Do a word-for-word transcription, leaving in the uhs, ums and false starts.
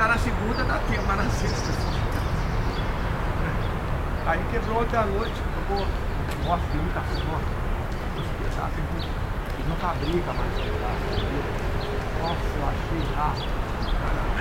jogar na segunda dá tempo, mas na sexta. Aí quebrou ontem à noite, ficou. Nossa, deu muita sorte. Os pedaços, eles não fabrica mais pedaços. Nossa, eu achei lá.